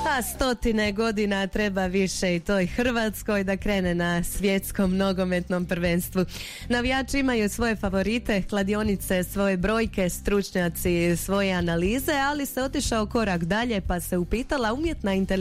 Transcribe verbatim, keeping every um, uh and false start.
A stotine godina treba više i toj Hrvatskoj da krene na svjetskom nogometnom prvenstvu. Navijači imaju svoje favorite, kladionice svoje brojke, stručnjaci svoje analize, ali se otišao korak dalje pa se upitala umjetna inteligencija